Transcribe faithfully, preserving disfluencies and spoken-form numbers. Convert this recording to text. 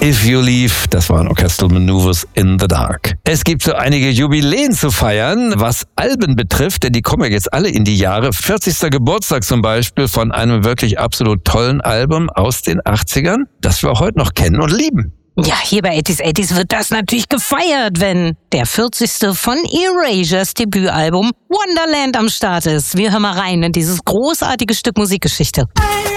If You Leave, das waren Orchestral Maneuvers in the Dark. Es gibt so einige Jubiläen zu feiern, was Alben betrifft, denn die kommen ja jetzt alle in die Jahre. vierzigster Geburtstag zum Beispiel von einem wirklich absolut tollen Album aus den achtzigern, das wir heute noch kennen und lieben. Ja, hier bei achtzig achtzig wird das natürlich gefeiert, wenn der vierzigste von Erasures Debütalbum Wonderland am Start ist. Wir hören mal rein in dieses großartige Stück Musikgeschichte.